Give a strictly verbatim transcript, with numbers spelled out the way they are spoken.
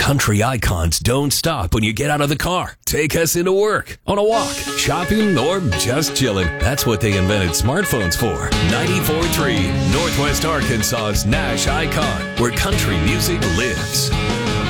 Country icons don't stop when you get out of the car. Take us into work, on a walk, shopping, or just chilling. That's what they invented smartphones for. ninety-four point three Northwest Arkansas's Nash Icon, where country music lives.